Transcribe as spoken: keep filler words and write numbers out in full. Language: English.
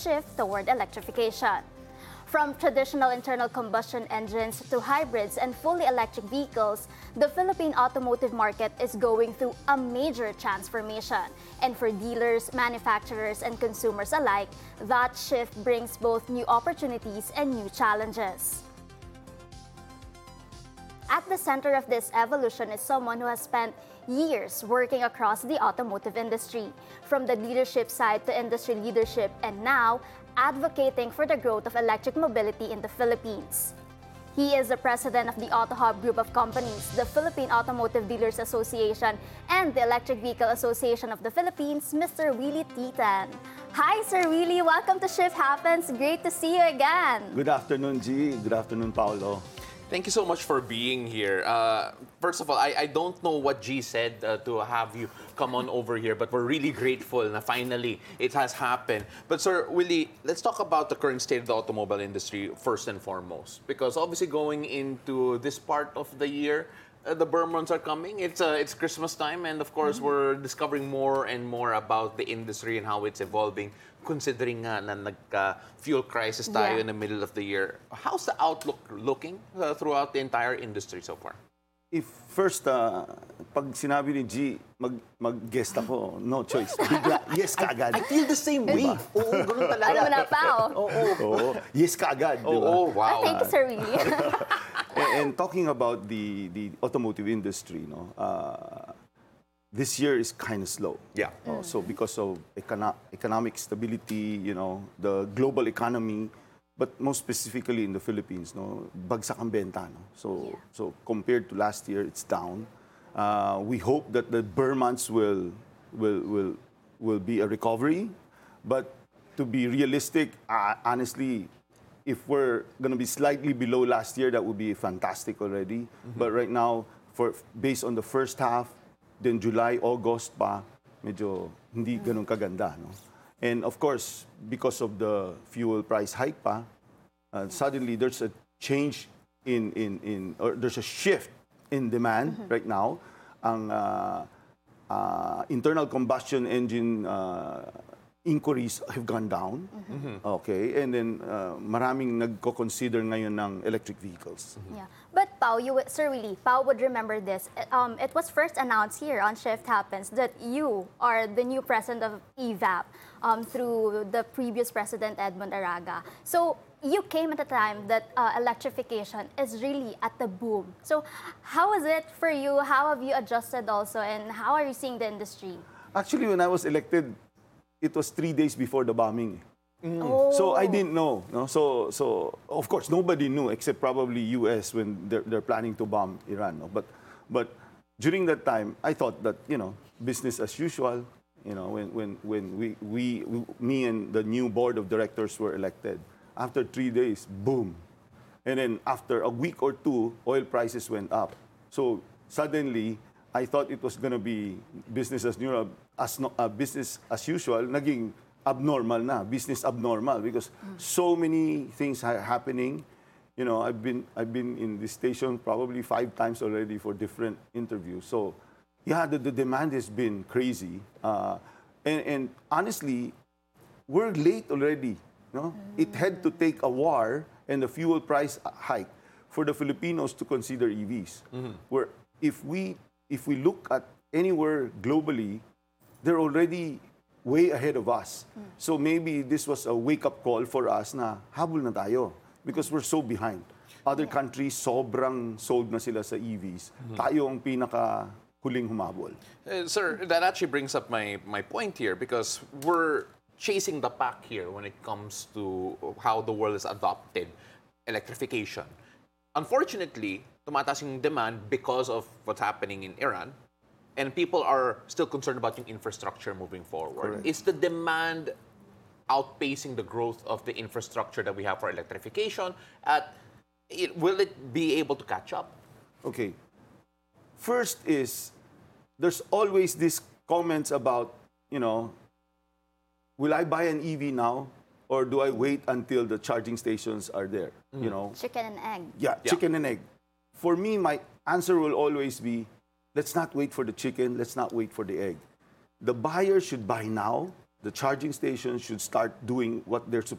shift toward electrification. From traditional internal combustion engines to hybrids and fully electric vehicles, the Philippine automotive market is going through a major transformation. And for dealers, manufacturers, and consumers alike, that shift brings both new opportunities and new challenges. At the center of this evolution is someone who has spent years working across the automotive industry, from the leadership side to industry leadership, and now advocating for the growth of electric mobility in the Philippines. He is the president of the AutoHub Group of Companies, the Philippine Automotive Dealers Association, and the Electric Vehicle Association of the Philippines, Mister Willie Titan. Hi, Sir Willie. Welcome to Shift Happens. Great to see you again. Good afternoon, G. Good afternoon, Paolo. Thank you so much for being here. Uh, first of all, I, I don't know what G said uh, to have you come on over here, but we're really grateful na finally it has happened. But Sir Willie, let's talk about the current state of the automobile industry first and foremost. Because obviously going into this part of the year, uh, the Burr months are coming. It's, uh, it's Christmas time, and of course, mm-hmm. we're discovering more and more about the industry and how it's evolving, considering uh, na nag-fuel crisis tayo Yeah. in the middle of the year. How's the outlook looking uh, throughout the entire industry so far? If first, uh, pag sinabi ni G, mag, mag-guest ako, no choice. Bigla, yes ka agad. I feel the same way. Oo, ganun talaga. Alam mo na, Pao. Oo. Oo, yes ka agad. di ba? Oo, wow. Thank you, Sir Willie. and, and talking about the, the automotive industry, no, uh, this year is kind of slow. Yeah. Oh, so because of econo economic stability, you know, the global economy, but most specifically in the Philippines, no, bagsak ang benta, no. So Yeah. so compared to last year, it's down. Uh, we hope that the Burr months will will will will be a recovery, but to be realistic, uh, honestly, if we're going to be slightly below last year, that would be fantastic already. Mm-hmm. But right now, for based on the first half, then July, August pa, medyo hindi ganun kaganda, no? And of course, because of the fuel price hike pa, uh, suddenly there's a change in, in, in or there's a shift in demand mm-hmm. right now. Ang uh, uh, internal combustion engine uh, inquiries have gone down. Mm-hmm. Okay, and then uh, maraming nagko-consider ngayon ng electric vehicles. Mm-hmm. Yeah. But Pao, you would, Sir Willie, Pao would remember this. Um, it was first announced here on Shift Happens that you are the new president of E V A P um, through the previous president, Edmond Araga. So you came at a time that uh, electrification is really at the boom. So how is it for you? How have you adjusted also? And how are you seeing the industry? Actually, when I was elected, it was three days before the bombing. Mm. Oh. So I didn't know. No? So, so of course, nobody knew except probably U S when they're, they're planning to bomb Iran. No? But, but during that time, I thought that, you know, business as usual, you know, when, when, when we, we, we, me and the new board of directors were elected, after three days, boom. And then after a week or two, oil prices went up. So suddenly, I thought it was going to be business as usual, as no, uh, business as usual, naging abnormal na, business abnormal, because mm. so many things are happening. You know, I've been I've been in this station probably five times already for different interviews. So, yeah, the, the demand has been crazy, uh, and, and honestly, we're late already. No, mm. It had to take a war and the fuel price hike for the Filipinos to consider E Vs. Mm-hmm. Where if we if we look at anywhere globally, they're already way ahead of us. Mm. So maybe this was a wake-up call for us na habol na tayo because we're so behind. Other yeah. countries, sobrang sold na sila sa E Vs. Mm-hmm. Tayo ang pinaka huling humabol. Uh, sir, that actually brings up my, my point here because we're chasing the pack here when it comes to how the world has adopted electrification. Unfortunately, tumataas yung demand because of what's happening in Iran. And people are still concerned about yung infrastructure moving forward. Correct. Is the demand outpacing the growth of the infrastructure that we have for electrification? At, it, will it be able to catch up? Okay. First is, there's always these comments about, you know, will I buy an E V now? Or do I wait until the charging stations are there? Mm. You know? Chicken and egg. Yeah, yeah, chicken and egg. For me, my answer will always be, let's not wait for the chicken, let's not wait for the egg. The buyer should buy now the charging stations should start doing what they're supposed